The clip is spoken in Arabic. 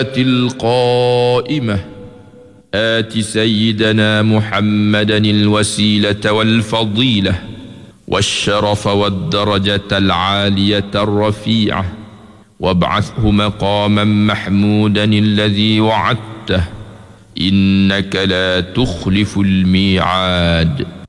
القائمة آت سيدنا محمدا الوسيلة والفضيلة والشرف والدرجة العالية الرفيعة وابعثه مقاما محمودا الذي وعدته إنك لا تخلف الميعاد.